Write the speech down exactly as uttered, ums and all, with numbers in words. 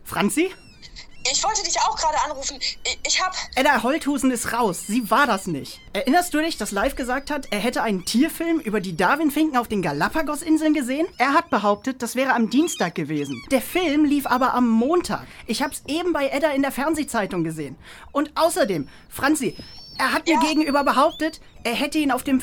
Franzi? Ich wollte dich auch gerade anrufen. Ich, ich hab... Edda Holthusen ist raus. Sie war das nicht. Erinnerst du dich, dass Live gesagt hat, er hätte einen Tierfilm über die Darwinfinken auf den Galapagos-Inseln gesehen? Er hat behauptet, das wäre am Dienstag gewesen. Der Film lief aber am Montag. Ich hab's eben bei Edda in der Fernsehzeitung gesehen. Und außerdem, Franzi, er hat mir Ja? gegenüber behauptet, er hätte ihn auf dem